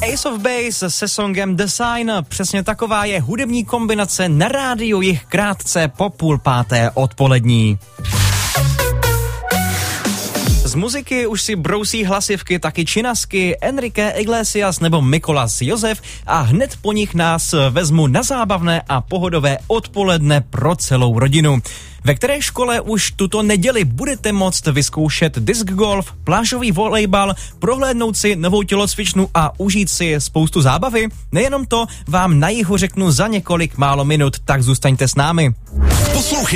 Ace of Base se songem The Sign. Přesně taková je hudební kombinace na rádiu Jih krátce po 4:30 odpolední. Z muziky už si brousí hlasivky taky Činasky, Enrique Iglesias nebo Mikolas Josef a hned po nich nás vezmu na zábavné a pohodové odpoledne pro celou rodinu. Ve které škole už tuto neděli budete moct vyzkoušet disc golf, plážový volejbal, prohlédnout si novou tělocvičnu a užít si spoustu zábavy? Nejenom to vám na Jihu řeknu za několik málo minut, tak zůstaňte s námi.